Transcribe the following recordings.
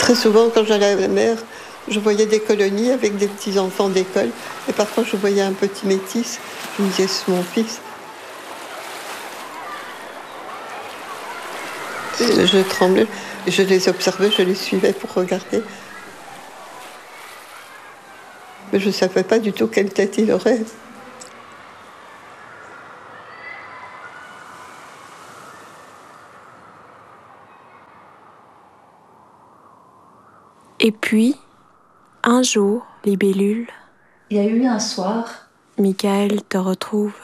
Très souvent, quand j'allais à la mer, je voyais des colonies avec des petits-enfants d'école. Et parfois, je voyais un petit métis. Je me disais, c'est mon fils. Et je tremblais. Je les observais, je les suivais pour regarder. Mais je ne savais pas du tout quelle tête il aurait. Et puis, un jour, libellule. Il y a eu un soir. Michael te retrouve.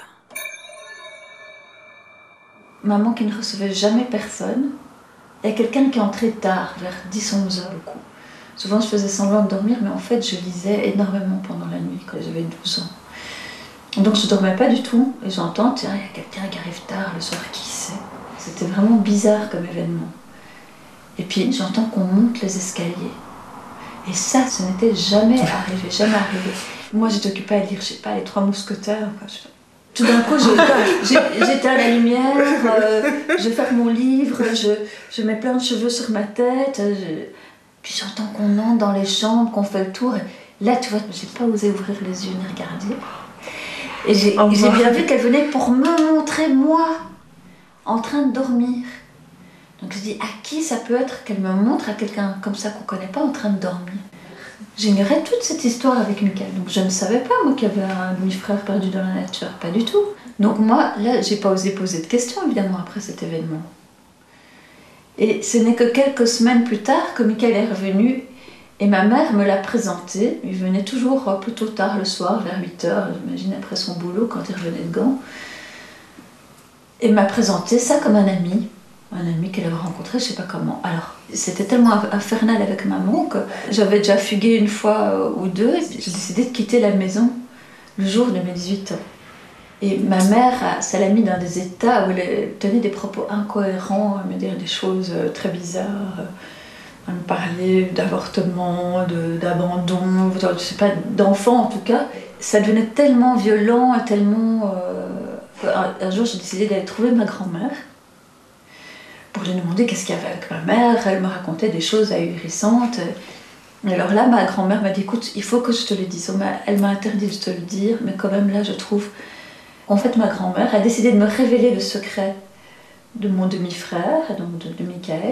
Maman qui ne recevait jamais personne. Il y a quelqu'un qui est entré tard, vers 10-11 heures au coup. Souvent, je faisais semblant de dormir, mais en fait, je lisais énormément pendant la nuit, quand j'avais 12 ans. Donc, je ne dormais pas du tout. Et j'entends, tiens, il y a quelqu'un qui arrive tard le soir, qui sait. C'était vraiment bizarre comme événement. Et puis, j'entends qu'on monte les escaliers. Et ça n'était jamais arrivé, jamais arrivé. Moi, j'étais occupée à lire, je sais pas, les 3 mousquetaires. Tout d'un coup, j'éteins la lumière, je ferme mon livre, je mets plein de cheveux sur ma tête. Puis j'entends qu'on entre dans les chambres, qu'on fait le tour. Et là, tu vois, j'ai pas osé ouvrir les yeux ni regarder. Et j'ai bien vu qu'elle venait pour me montrer, moi, en train de dormir. Donc je dis, à qui ça peut être qu'elle me montre à quelqu'un comme ça qu'on connaît pas en train de dormir? J'ignorais toute cette histoire avec Michael. Donc je ne savais pas, moi, qu'il y avait un demi-frère perdu dans la nature. Pas du tout. Donc moi, là, j'ai pas osé poser de questions, évidemment, après cet événement. Et ce n'est que quelques semaines plus tard que Michael est revenu et ma mère me l'a présenté. Il venait toujours plutôt tard le soir, vers 8h, j'imagine après son boulot, quand il revenait de Gand. Et m'a présenté ça comme un ami qu'elle avait rencontré, je sais pas comment. Alors, c'était tellement infernal avec maman que j'avais déjà fugué une fois ou deux, et j'ai décidé de quitter la maison le jour de mes 18 ans. Et ma mère, ça l'a mis dans des états où elle tenait des propos incohérents, elle me disait des choses très bizarres. Elle me parlait d'avortement, d'abandon, je sais pas, d'enfant en tout cas. Ça devenait tellement violent, tellement... Un jour, j'ai décidé d'aller trouver ma grand-mère pour lui demander qu'est-ce qu'il y avait avec ma mère. Elle me racontait des choses ahurissantes. Et alors là, ma grand-mère m'a dit, écoute, il faut que je te le dise. Elle m'a interdit de te le dire, mais quand même là, je trouve... En fait, ma grand-mère a décidé de me révéler le secret de mon demi-frère, donc de Michael,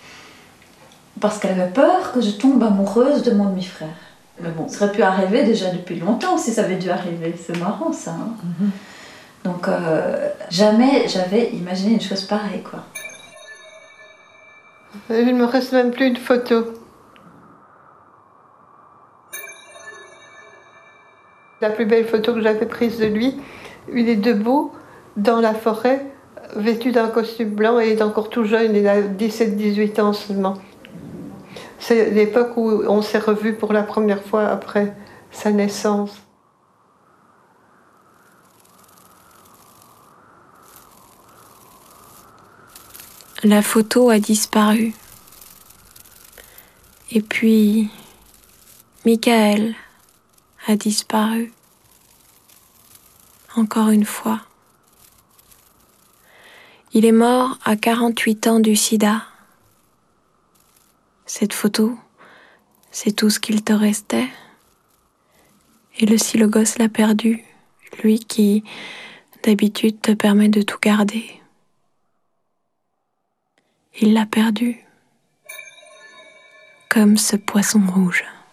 parce qu'elle avait peur que je tombe amoureuse de mon demi-frère. Mais bon, ça aurait pu arriver déjà depuis longtemps, si ça avait dû arriver. C'est marrant, ça. Hein. Mm-hmm. Donc, jamais j'avais imaginé une chose pareille, quoi. Il ne me reste même plus une photo. La plus belle photo que j'avais prise de lui, il est debout dans la forêt, vêtu d'un costume blanc, et il est encore tout jeune, il a 17-18 ans seulement. C'est l'époque où on s'est revus pour la première fois après sa naissance. La photo a disparu. Et puis, Michael a disparu. Encore une fois. Il est mort à 48 ans du sida. Cette photo, c'est tout ce qu'il te restait. Et si le gosse l'a perdu, lui qui, d'habitude, te permet de tout garder. Il l'a perdu, comme ce poisson rouge.